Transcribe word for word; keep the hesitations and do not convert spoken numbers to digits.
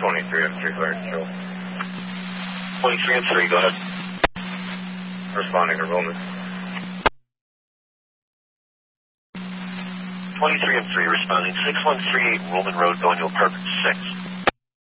twenty-three and three, fire control. twenty-three and three, go ahead. Responding to Roman. twenty-three and three responding. six one three eight Roman Road, going to apartment six.